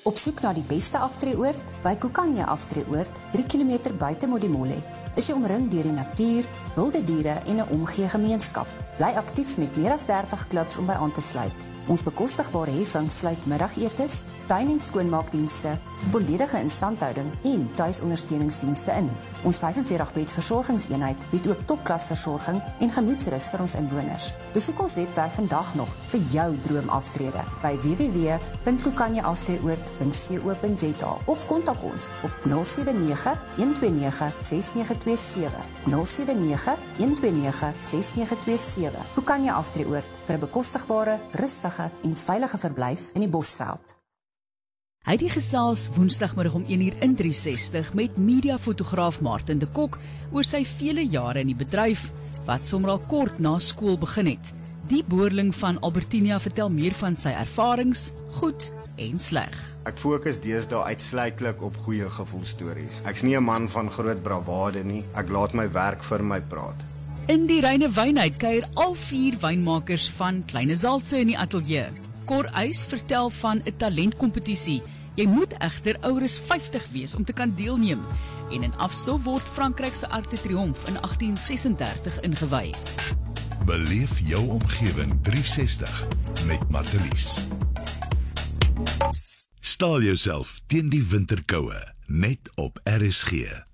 Op soek na die beste aftreeoord by Kukanya Aftreeoord, 3 km buite Modimolle. Is jy omring deur die natuur, wilde diere en 'n omgee gemeenskap. Bly aktief met meer as 30 klubs om by aan te sluit. Ons bekostigbare heffing sluit middagetes, tuin- en skoonmaakdienste, volledige instandhouding en tuisondersteuningsdienste in. Ons 45-bed versorgingseenheid bied ook topklasversorging en gemoedsrus vir ons inwoners. Besoek ons webwerf vandag nog vir jou droomaftrede by www.kukanyaafstreeoord.co.za of kontak ons op 079 129 6927. 079 129 6927. Kukanya Aftreeoord vir 'n bekostigbare, rustige en veilige verblyf in die Bosveld. Hy het gesels woensdagmiddag om 1:00 in 360 met mediafotograaf Martin de Kok oor sy vele jare in die bedryf, wat sommer al kort na skool begin het. Die boerling van Albertinia vertel meer van sy ervarings, goed en sleg. Ek fokus deesdae uitsluitlik op goeie gevoelstories. Ek's nie 'n man van groot bravade nie, ek laat my werk vir my praat. In die Reine Wynheid kuier al 4 wynmakers van Kleine Zaltse in die ateljee. Cor Eys vertel van 'n talentkompetisie. Jy moet egter ouer as 50 wees om te kan deelneem. En in afstof word Frankryk se Arc de Triomphe in 1836 ingewy. Beleef jou omgewing 360 met Matelies. Staal jouself teen die winterkoue net op RSG.